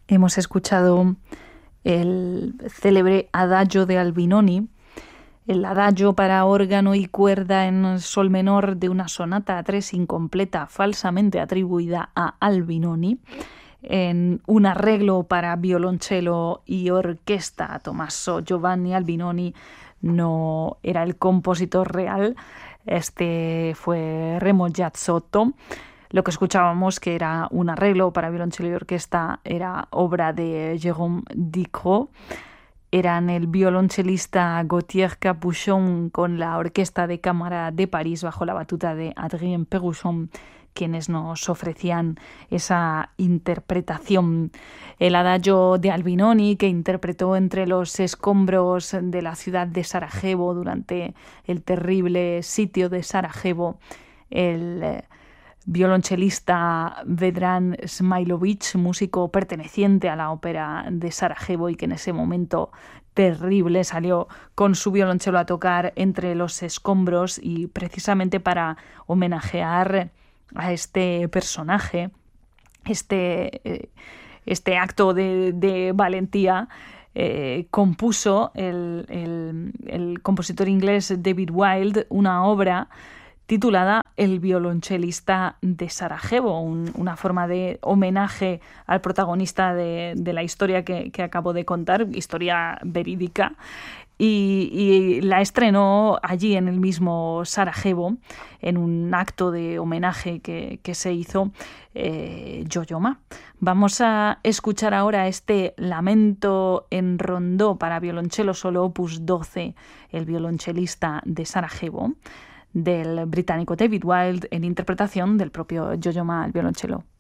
Hemos escuchado el célebre Adagio de Albinoni, el adagio para órgano y cuerda en sol menor de una sonata a tres incompleta falsamente atribuida a Albinoni, en un arreglo para violonchelo y orquesta. Tommaso Giovanni Albinoni no era el compositor real, este fue Remo Giazzotto. Lo que escuchábamos, que era un arreglo para violonchelo y orquesta, era obra de Jérôme Dicrot. Eran el violonchelista Gauthier Capuchon con la Orquesta de Cámara de París bajo la batuta de Adrien Péruchon quienes nos ofrecían esa interpretación. El adagio de Albinoni, que interpretó entre los escombros de la ciudad de Sarajevo durante el terrible sitio de Sarajevo, el violonchelista Vedran Smailović, músico perteneciente a la ópera de Sarajevo y que en ese momento terrible salió con su violonchelo a tocar entre los escombros, y precisamente para homenajear a este personaje, este acto de valentía, compuso el compositor inglés David Wilde una obra titulada El violonchelista de Sarajevo, una forma de homenaje al protagonista de la historia que acabo de contar, historia verídica, y la estrenó allí en el mismo Sarajevo, en un acto de homenaje que se hizo Yo-Yo Ma. Vamos a escuchar ahora este lamento en rondó para violonchelo solo opus 12, El violonchelista de Sarajevo, del británico David Wilde, en interpretación del propio Yo-Yo Ma al violonchelo.